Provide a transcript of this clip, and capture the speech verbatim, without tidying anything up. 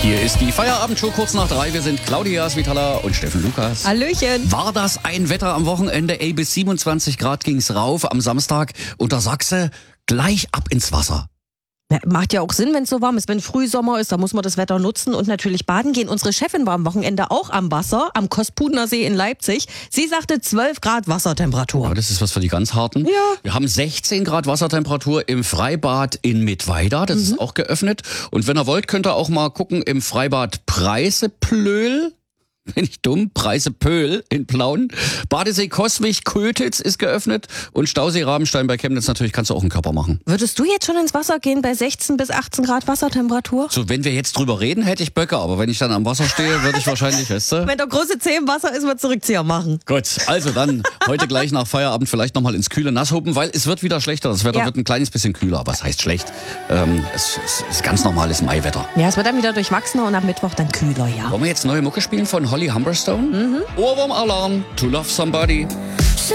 Hier ist die Feierabendshow kurz nach drei. Wir sind Claudia Svitala und Steffen Lukas. Hallöchen. War das ein Wetter am Wochenende? Ey, bis siebenundzwanzig Grad ging's rauf am Samstag. Und da sagst du, gleich ab ins Wasser. Ja, macht ja auch Sinn, wenn es so warm ist. Wenn Frühsommer ist, da muss man das Wetter nutzen und natürlich baden gehen. Unsere Chefin war am Wochenende auch am Wasser, am Kospudener See in Leipzig. Sie sagte zwölf Grad Wassertemperatur. Aber das ist was für die ganz Harten. Ja. Wir haben sechzehn Grad Wassertemperatur im Freibad in Mittweida. Das mhm. ist auch geöffnet. Und wenn ihr wollt, könnt ihr auch mal gucken im Freibad Preißeplöhl. Bin ich dumm? Preißepöhl in Plauen. Badesee Coswig Kötitz ist geöffnet. Und Stausee Rabenstein bei Chemnitz natürlich kannst du auch einen Körper machen. Würdest du jetzt schon ins Wasser gehen bei sechzehn bis achtzehn Grad Wassertemperatur? So, wenn wir jetzt drüber reden, hätte ich Böcke. Aber wenn ich dann am Wasser stehe, würde ich wahrscheinlich, weißt du? Wenn der große Zeh im Wasser ist, wird Zurückzieher machen. Gut, also dann heute gleich nach Feierabend vielleicht nochmal ins kühle Nass hupen, weil es wird wieder schlechter. Das Wetter Ja. wird ein kleines bisschen kühler. Was heißt schlecht? Ähm, es, es ist ganz normales Maiwetter. Ja, es wird dann wieder durchwachsener und am Mittwoch dann kühler, ja. Wollen wir jetzt neue Mucke spielen von Holly Humberstone? Mhm. Ohrwurm-Alarm, To Love Somebody.